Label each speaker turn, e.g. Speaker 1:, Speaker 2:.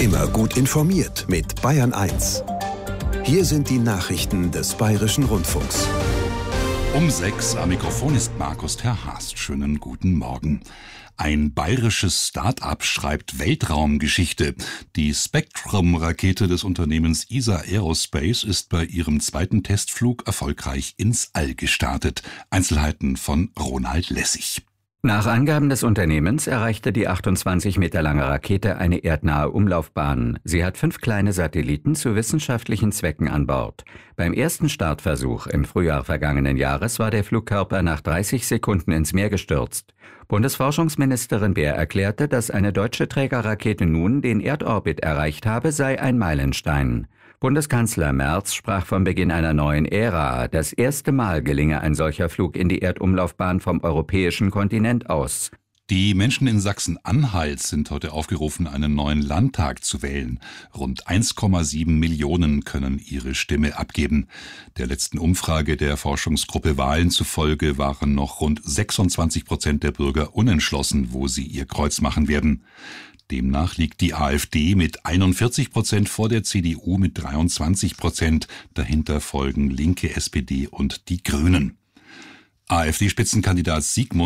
Speaker 1: Immer gut informiert mit Bayern 1. Hier sind die Nachrichten des Bayerischen Rundfunks.
Speaker 2: Um 6 am Mikrofon ist Markus Terhast. Schönen guten Morgen. Ein bayerisches Start-up schreibt Weltraumgeschichte. Die Spectrum-Rakete des Unternehmens ESA Aerospace ist bei ihrem zweiten Testflug erfolgreich ins All gestartet. Einzelheiten von Ronald Lessig.
Speaker 3: Nach Angaben des Unternehmens erreichte die 28 Meter lange Rakete eine erdnahe Umlaufbahn. Sie hat 5 kleine Satelliten zu wissenschaftlichen Zwecken an Bord. Beim ersten Startversuch im Frühjahr vergangenen Jahres war der Flugkörper nach 30 Sekunden ins Meer gestürzt. Bundesforschungsministerin Baer erklärte, dass eine deutsche Trägerrakete nun den Erdorbit erreicht habe, sei ein Meilenstein. Bundeskanzler Merz sprach vom Beginn einer neuen Ära. Das erste Mal gelinge ein solcher Flug in die Erdumlaufbahn vom europäischen Kontinent aus.
Speaker 2: Die Menschen in Sachsen-Anhalt sind heute aufgerufen, einen neuen Landtag zu wählen. Rund 1,7 Millionen können ihre Stimme abgeben. Der letzten Umfrage der Forschungsgruppe Wahlen zufolge waren noch rund 26% der Bürger unentschlossen, wo sie ihr Kreuz machen werden. Demnach liegt die AfD mit 41% vor der CDU mit 23%. Dahinter folgen Linke, SPD und die Grünen. AfD-Spitzenkandidat Sigmund